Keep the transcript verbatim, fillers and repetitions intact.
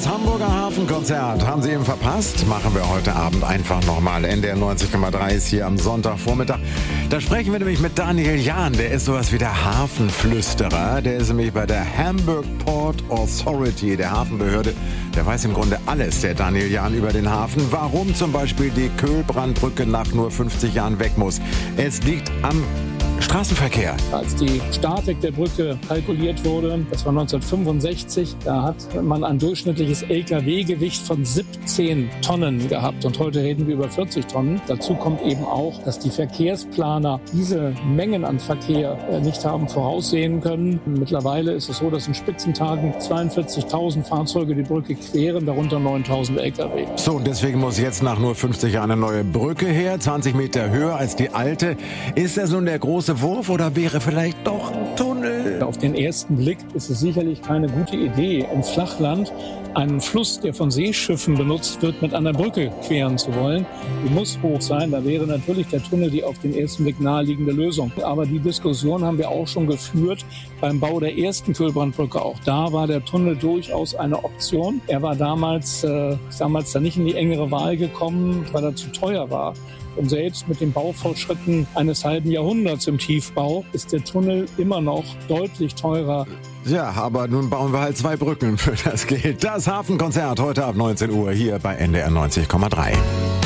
Das Hamburger Hafenkonzert. Haben Sie eben verpasst? Machen wir heute Abend einfach nochmal. N D R neunzig Komma drei ist hier am Sonntagvormittag. Da sprechen wir nämlich mit Daniel Jahn. Der ist sowas wie der Hafenflüsterer. Der ist nämlich bei der Hamburg Port Authority, der Hafenbehörde. Der weiß im Grunde alles, der Daniel Jahn, über den Hafen. Warum zum Beispiel die Kölbrandbrücke nach nur fünfzig Jahren weg muss. Es liegt am Straßenverkehr. Als die Statik der Brücke kalkuliert wurde, das war neunzehnhundertfünfundsechzig, da hat man ein durchschnittliches L K W-Gewicht von siebzehn Tonnen gehabt. Und heute reden wir über vierzig Tonnen. Dazu kommt eben auch, dass die Verkehrsplaner diese Mengen an Verkehr nicht haben voraussehen können. Mittlerweile ist es so, dass in Spitzentagen zweiundvierzigtausend Fahrzeuge die Brücke queren, darunter neuntausend L K W. So, und deswegen muss jetzt nach nur fünfzig Jahren eine neue Brücke her, zwanzig Meter höher als die alte. Ist das nun der große Wurf oder wäre vielleicht doch ein Tunnel? Auf den ersten Blick ist es sicherlich keine gute Idee, im Flachland einen Fluss, der von Seeschiffen benutzt wird, mit einer Brücke queren zu wollen. Die muss hoch sein, da wäre natürlich der Tunnel die auf den ersten Blick naheliegende Lösung. Aber die Diskussion haben wir auch schon geführt beim Bau der ersten Kölbrandbrücke. Auch da war der Tunnel durchaus eine Option. Er war damals, äh, damals dann nicht in die engere Wahl gekommen, weil er zu teuer war. Und selbst mit den Baufortschritten eines halben Jahrhunderts im Tiefbau ist der Tunnel immer noch deutlich teurer. Ja, aber nun bauen wir halt zwei Brücken für das Geld. Das Hafenkonzert heute ab neunzehn Uhr hier bei N D R neunzig Komma drei.